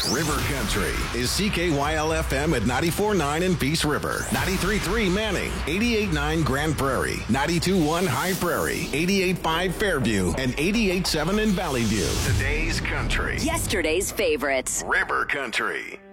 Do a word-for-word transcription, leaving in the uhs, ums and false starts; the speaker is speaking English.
River Country is C K Y L F M at ninety-four point nine in Peace River, ninety-three point three Manning, eighty-eight point nine Grand Prairie, ninety-two point one High Prairie, eighty-eight point five Fairview, and eighty-eight point seven in Valley View. Today's country. Yesterday's favorites. River Country.